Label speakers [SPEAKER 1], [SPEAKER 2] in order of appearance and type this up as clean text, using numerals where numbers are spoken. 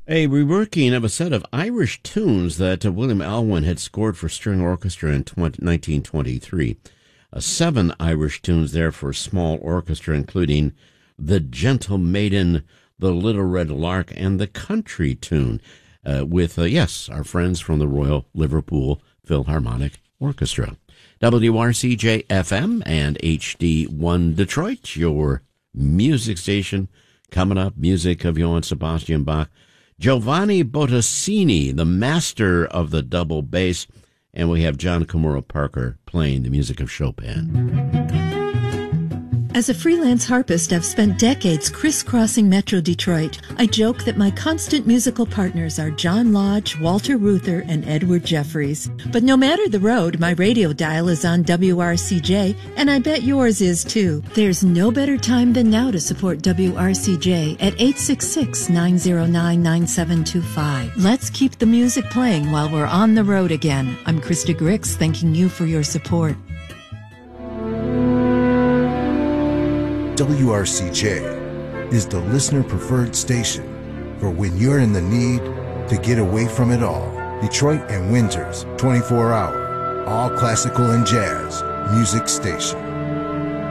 [SPEAKER 1] A reworking of a set of Irish tunes that William Elwyn had scored for string orchestra in 1923. 7 Irish tunes there for small orchestra, including The Gentle Maiden, The Little Red Lark, and the country tune with, our friends from the Royal Liverpool Philharmonic Orchestra. WRCJ-FM and HD1 Detroit, your music station. Coming up, music of Johann Sebastian Bach. Giovanni Bottesini, the master of the double bass, and we have John Kimura Parker playing the music of Chopin.
[SPEAKER 2] As a freelance harpist, I've spent decades crisscrossing Metro Detroit. I joke that my constant musical partners are John Lodge, Walter Reuther, and Edward Jeffries. But no matter the road, my radio dial is on WRCJ, and I bet yours is too. There's no better time than now to support WRCJ at 866-909-9725. Let's keep the music playing while we're on the road again. I'm Krista Grix, thanking you for your support.
[SPEAKER 3] WRCJ is the listener-preferred station for when you're in the need to get away from it all. Detroit and Windsor's 24-hour, all classical and jazz music station.